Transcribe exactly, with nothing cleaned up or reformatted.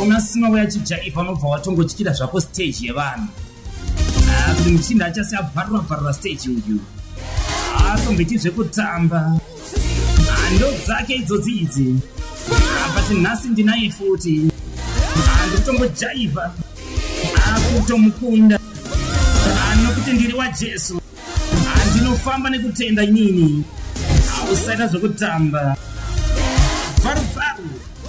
ukaona sima weachijaiva unobva watongotyira zvako stage yevanhu kuti muchinda achasi abvarura bvarura stage uyu atomboiti zvekutamba ndo dzake idzodzi idzi but nhasi ndinaye futi ndikutombojaiva akutomukunda nokuti ndiri wajesu ndinofamba nekutenda inini usaita zvekutamba varu varu